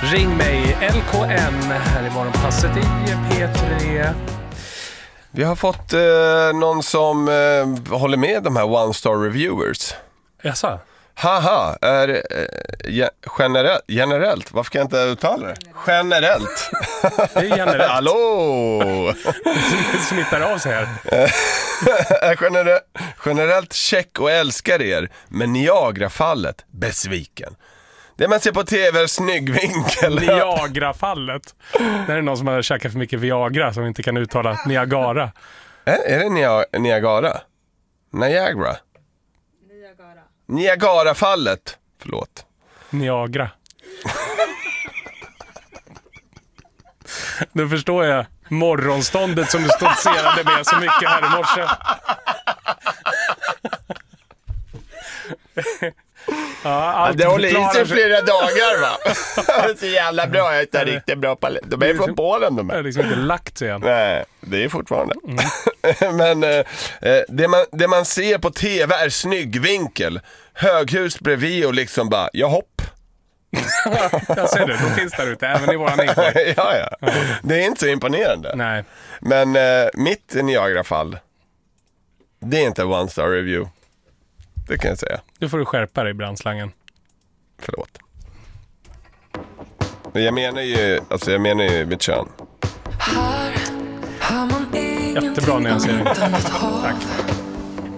Ring mig, LKN, här i Morgonpasset i P3. Vi har fått någon som håller med de här one-star reviewers. Jaså? Haha, är generellt, varför kan jag inte uttala det? Generellt. Det är generellt. Hallå! Det smittar av sig här. Generellt check och älskar er, men Niagarafallet besviken. Det man ser på tv är snyggvinkel. Niagarafallet. Det är någon som har käkat för mycket Viagra som inte kan uttala Niagara. Är det Niagara? Niagara. Niagarafallet. Förlåt. Niagara. Nu förstår jag morgonståndet som du stoltserade med så mycket här i morse. Ja, det håller i sig flera dagar, va? Det är så jävla bra, jag är riktigt bra på. De är från Polen, de är. Det är liksom inte lagt sig än. Nej, det är fortfarande. Men det man ser på tv är snyggvinkel. Höghus bredvid och liksom bara, jag hopp. Jag ser det, de finns där ute, även i våran inkvar. Ja. Det är inte så imponerande. Nej. Men mitt Niagarafall, det är inte en one-star review. Det kan jag säga. Nu får du skärpa dig i brandslangen. Förlåt. Men jag menar ju mitt kön. Jättebra nyansering. Tack.